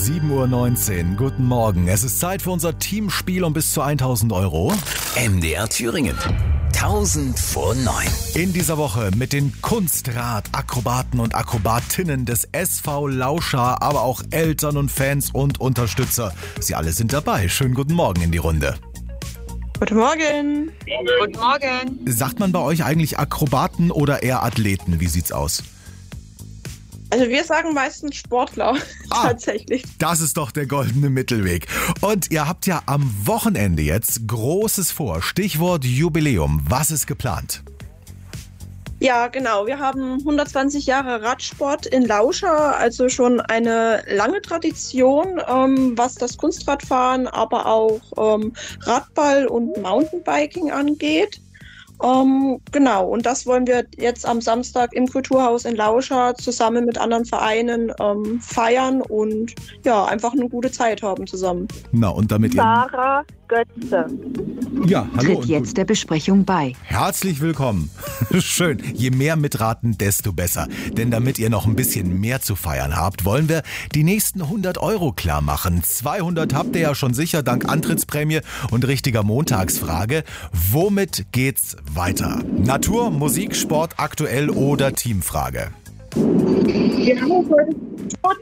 7:19 Uhr. Guten Morgen. Es ist Zeit für unser Teamspiel um bis zu 1.000 Euro. MDR Thüringen. 1000 vor 9. In dieser Woche mit den Kunstrad-Akrobaten und Akrobatinnen des SV Lauscha, aber auch Eltern und Fans und Unterstützer. Sie alle sind dabei. Schönen guten Morgen in die Runde. Guten Morgen. Guten Morgen. Sagt man bei euch eigentlich Akrobaten oder eher Athleten? Wie sieht's aus? Also wir sagen meistens Sportler, tatsächlich. Das ist doch der goldene Mittelweg. Und ihr habt ja am Wochenende jetzt Großes vor. Stichwort Jubiläum. Was ist geplant? Ja, genau. Wir haben 120 Jahre Radsport in Lauscha, also schon eine lange Tradition, was das Kunstradfahren, aber auch Radball und Mountainbiking angeht. Genau, und das wollen wir jetzt am Samstag im Kulturhaus in Lauscha zusammen mit anderen Vereinen feiern und ja, einfach eine gute Zeit haben zusammen. Na, und damit ihr... Sarah Götze Ja, hallo. Tritt jetzt der Besprechung bei. Herzlich willkommen. Schön. Je mehr mitraten, desto besser. Denn damit ihr noch ein bisschen mehr zu feiern habt, wollen wir die nächsten 100 Euro klar machen. 200 habt ihr ja schon sicher dank Antrittsprämie und richtiger Montagsfrage. Womit geht's weiter? Natur, Musik, Sport, aktuell oder Teamfrage? Wir haben heute Sport.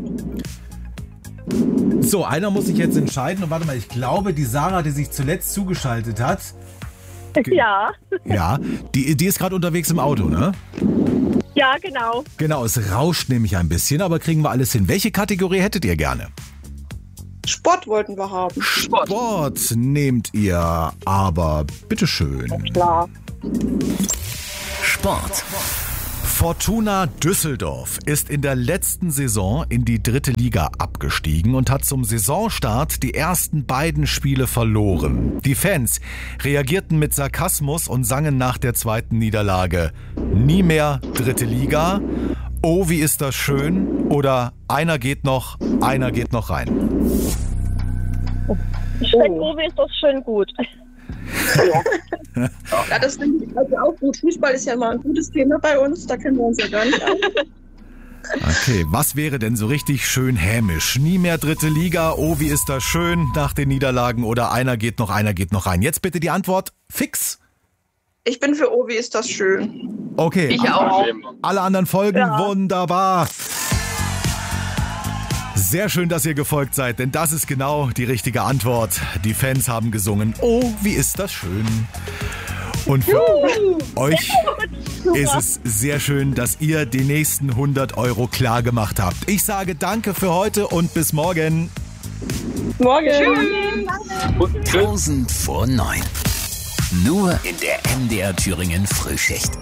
So, einer muss sich jetzt entscheiden. Und warte mal, ich glaube, die Sarah, die sich zuletzt zugeschaltet hat. Ja. Ja, die ist gerade unterwegs im Auto, ne? Ja, genau. Genau, es rauscht nämlich ein bisschen, aber kriegen wir alles hin. Welche Kategorie hättet ihr gerne? Sport wollten wir haben. Sport nehmt ihr, aber bitteschön. Klar. Sport. Fortuna Düsseldorf ist in der letzten Saison in die 3. Liga abgestiegen und hat zum Saisonstart die ersten beiden Spiele verloren. Die Fans reagierten mit Sarkasmus und sangen nach der 2. Niederlage: Nie mehr 3. Liga, oh wie ist das schön, oder einer geht noch rein. Ich finde, Uwe ist das schön gut. Ja, das finde ich also auch gut. Fußball ist ja immer ein gutes Thema bei uns, da kennen wir uns ja gar nicht aus. Okay, was wäre denn so richtig schön hämisch? Nie mehr 3. Liga, oh wie ist das schön nach den Niederlagen, oder einer geht noch rein. Jetzt bitte die Antwort fix. Ich bin für Ovi, ist das schön. Okay, Ich auch. alle anderen folgen, Ja. Wunderbar. Sehr schön, dass ihr gefolgt seid, denn das ist genau die richtige Antwort. Die Fans haben gesungen, oh, wie ist das schön. Und für euch ist es sehr schön, dass ihr die nächsten 100 Euro klar gemacht habt. Ich sage danke für heute und bis morgen. Morgen. 1000 vor 9. Nur in der MDR Thüringen Frühschicht.